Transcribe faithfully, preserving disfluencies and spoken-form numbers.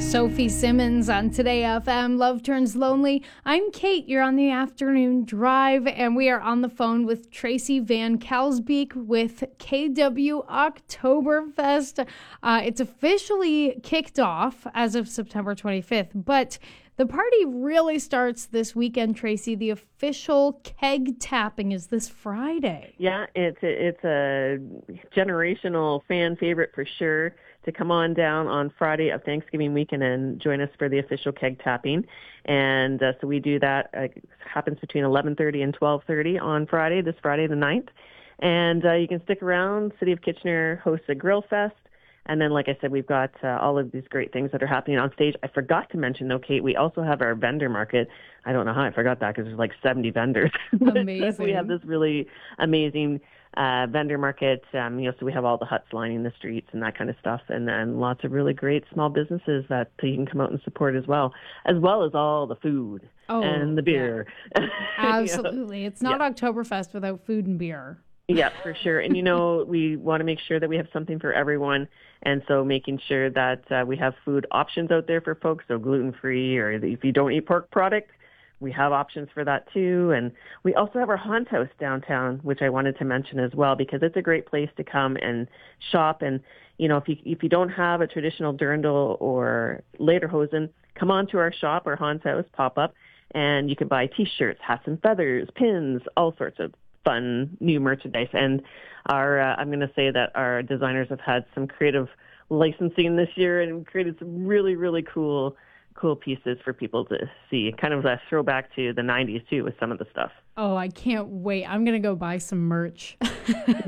Sophie Simmons on Today F M. Love Turns Lonely. I'm Kate. You're on the afternoon drive, and we are on the phone with Tracy Van Kalsbeek with K W Oktoberfest. Uh, it's officially kicked off as of September twenty-fifth, but the party really starts this weekend, Tracy. The official keg tapping is this Friday. Yeah, it's a, it's a generational fan favorite for sure to come on down on Friday of Thanksgiving weekend and join us for the official keg tapping. And uh, so we do that. Uh, it happens between eleven thirty and twelve thirty on Friday, this Friday the ninth. And uh, you can stick around. City of Kitchener hosts a grill fest. And then, like I said, we've got uh, all of these great things that are happening on stage. I forgot to mention, though, Kate, we also have our vendor market. I don't know how I forgot that because there's like seventy vendors. Amazing. We have this really amazing uh, vendor market. Um, you know, so we have all the huts lining the streets and that kind of stuff, and then lots of really great small businesses that you can come out and support as well, as well as all the food oh, and the beer. Yeah. Absolutely. It's not yeah. Oktoberfest without food and beer. Yeah, for sure. And, you know, we want to make sure that we have something for everyone. And so making sure that uh, we have food options out there for folks, so gluten-free, or if you don't eat pork product, we have options for that too. And we also have our Haunt House downtown, which I wanted to mention as well, because it's a great place to come and shop. And, you know, if you if you don't have a traditional dirndl or lederhosen, come on to our shop, our Haunt House pop-up, and you can buy T-shirts, hats and feathers, pins, all sorts of fun new merchandise. And our uh, I'm going to say that our designers have had some creative licensing this year and created some really, really cool cool pieces for people to see. Kind of a throwback to the nineties too with some of the stuff. Oh, I can't wait. I'm going to go buy some merch.